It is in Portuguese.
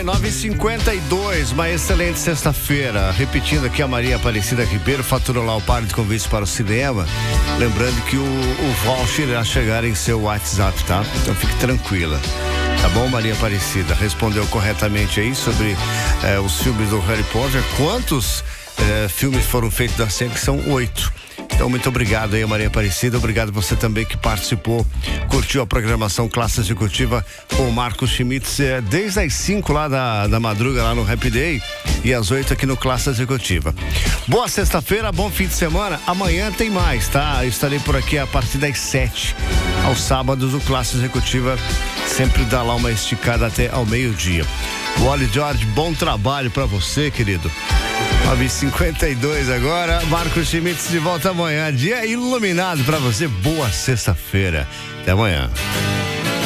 bem, 9h52, uma excelente sexta-feira. Repetindo aqui, a Maria Aparecida Ribeiro faturou lá o par de convites para o cinema. Lembrando que o voucher irá chegar em seu WhatsApp, tá? Então fique tranquila. Tá bom, Maria Aparecida? Respondeu corretamente aí sobre os filmes do Harry Potter. Quantos filmes foram feitos da série? São 8. Então, muito obrigado aí, Maria Aparecida. Obrigado você também que participou, curtiu a programação Classe Executiva com o Marcos Schmitz, desde as 5 lá da madruga, lá no Happy Day, e às 8 aqui no Classe Executiva. Boa sexta-feira, bom fim de semana. Amanhã tem mais, tá? Eu estarei por aqui a partir das 7. Aos sábados, o Classe Executiva sempre dá lá uma esticada até ao meio-dia. Wally George, bom trabalho pra você, querido. 9h52 agora, Marcos Schmitz de volta amanhã, dia iluminado pra você, boa sexta-feira, até amanhã.